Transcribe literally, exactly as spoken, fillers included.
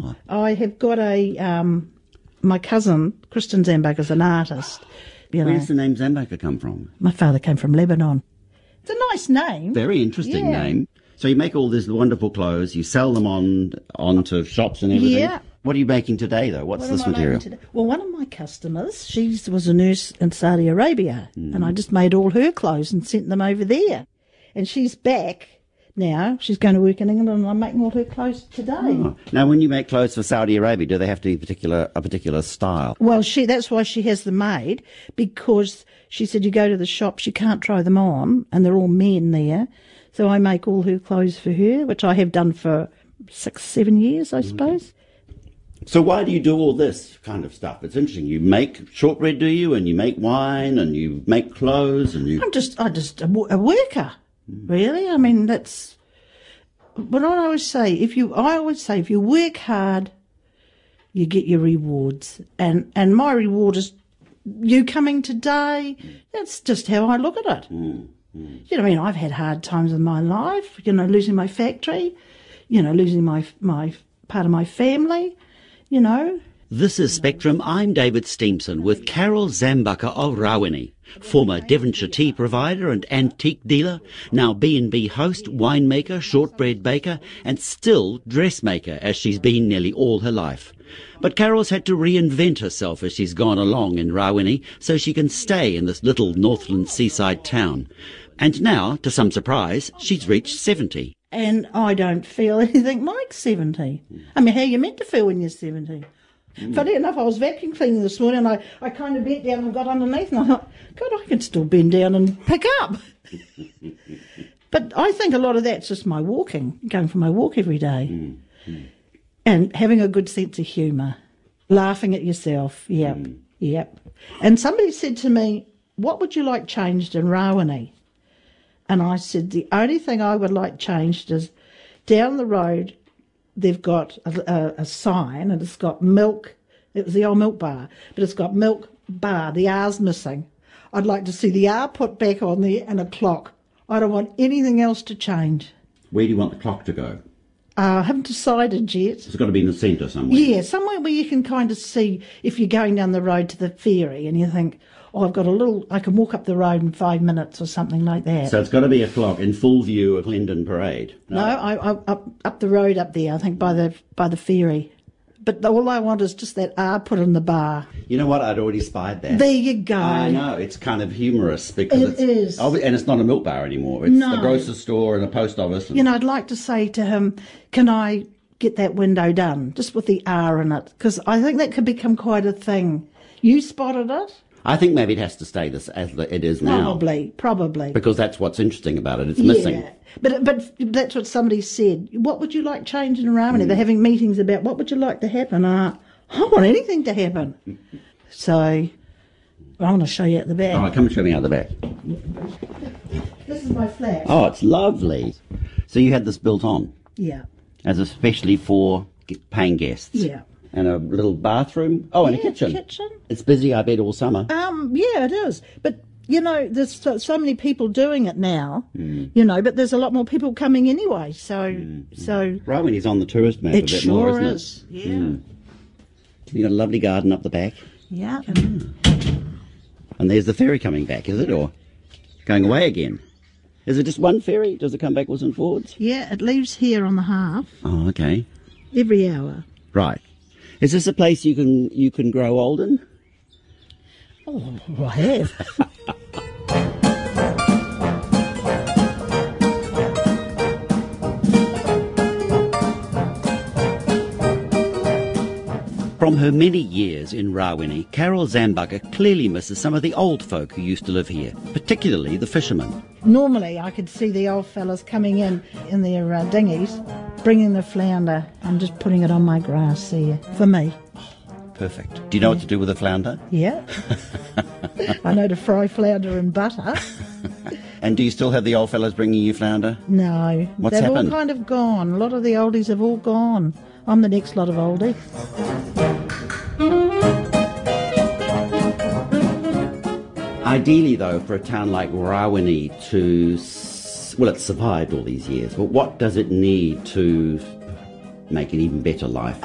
Oh. I have got a, um, my cousin, Kristen Zambucker, is an artist. You know. Where does the name Zambucker come from? My father came from Lebanon. It's a nice name. Very interesting Yeah. name. So you make all these wonderful clothes, you sell them on onto shops and everything. Yeah. What are you making today, though? What's What this am I making material? today? Well, one of my customers, she was a nurse in Saudi Arabia, Mm. and I just made all her clothes and sent them over there. And she's back now. She's going to work in England, and I'm making all her clothes today. Oh. Now, when you make clothes for Saudi Arabia, do they have to be particular a particular style? Well, she that's why she has them made, because she said you go to the shops, you can't try them on, and they're all men there. So I make all her clothes for her, which I have done for six, seven years, I suppose. So why do you do all this kind of stuff? It's interesting. You make shortbread, do you? And you make wine, and you make clothes, and you... I'm just, I just a, wo- a worker, really. I mean, that's. But I always say, if you, I always say, if you work hard, you get your rewards, and and my reward is you coming today. That's just how I look at it. Mm, mm. You know, I mean, I've had hard times in my life. You know, losing my factory. You know, losing my my part of my family. You know. This is Spectrum. I'm David Steamson with Carol Zambucker of Rawene, former Devonshire tea provider and antique dealer, now B and B host, winemaker, shortbread baker, and still dressmaker, as she's been nearly all her life. But Carol's had to reinvent herself as she's gone along in Rawene so she can stay in this little Northland seaside town. And now, to some surprise, she's reached seventy. And I don't feel anything like seventy. I mean, how are you meant to feel when you're seventy? Mm. Funny enough, I was vacuum cleaning this morning, and I, I kind of bent down and got underneath, and I thought, God, I can still bend down and pick up. But I think a lot of that's just my walking, going for my walk every day. Mm. Mm. And having a good sense of humour, laughing at yourself, yep, mm. yep. And somebody said to me, what would you like changed in Rawene? And I said, the only thing I would like changed is down the road, they've got a, a, a sign, and it's got milk. It was the old milk bar, but it's got milk bar. The R's missing. I'd like to see the R put back on there and a clock. I don't want anything else to change. Where do you want the clock to go? Uh, I haven't decided yet. It's got to be in the centre somewhere. Yeah, somewhere where you can kind of see if you're going down the road to the ferry and you think, oh, I've got a little, I can walk up the road in five minutes or something like that. So it's got to be a clock in full view of Glendon Parade. No, no I, I, up up the road up there, I think, by the by the ferry. But all I want is just that R put in the bar. You know what? I'd already spied that. There you go. I know. It's kind of humorous because it it's... is. Oh, and it's not a milk bar anymore. It's no. a grocer's store and a post office. And... You know, I'd like to say to him, can I get that window done, just with the R in it? Because I think that could become quite a thing. You spotted it? I think maybe it has to stay this as it is now. Probably, probably. Because that's what's interesting about it. It's missing. Yeah. But but that's what somebody said. What would you like changed in Rawene? Mm. They're having meetings about what would you like to happen. Uh, I want anything to happen. So I want to show you at the back. All right, come and show me out the back. This is my flat. Oh, it's lovely. So you had this built on? Yeah. As especially for paying guests? Yeah. And a little bathroom? Oh, and yeah, a kitchen? kitchen. It's busy, I bet, all summer. Um, yeah, it is. But, you know, there's so, so many people doing it now, mm. you know, but there's a lot more people coming anyway. So, mm. so right when he's on the tourist map it a bit sure more, isn't is. it? Yeah. Mm. You got a lovely garden up the back. Yeah. Mm. And there's the ferry coming back, is it? Or going away again? Is it just one ferry? Does it come backwards and forwards? Yeah, it leaves here on the half. Oh, okay. Every hour. Right. Is this a place you can you can grow old in? Oh, I have. From her many years in Rawene, Carol Zambucker clearly misses some of the old folk who used to live here, particularly the fishermen. Normally I could see the old fellas coming in in their uh, dinghies, bringing the flounder and just putting it on my grass there, for me. Perfect. Do you know yeah. what to do with a flounder? Yeah. I know to fry flounder in butter. And do you still have the old fellas bringing you flounder? No. What's They've happened? all kind of gone. A lot of the oldies have all gone. I'm the next lot of oldie. Ideally, though, for a town like Rawene to, well, it's survived all these years, but what does it need to make an even better life?